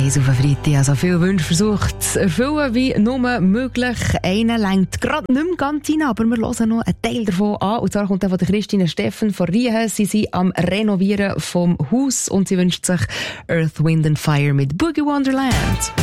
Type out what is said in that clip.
1 auf den Freitag. Also viele Wünsche versucht zu erfüllen, wie nur möglich. Einer lenkt gerade nicht mehr ganz rein, aber wir hören noch einen Teil davon an. Und zwar kommt der von der Christine Steffen von Riehen. Sie sind am Renovieren vom Haus und sie wünscht sich Earth, Wind and Fire mit Boogie Wonderland.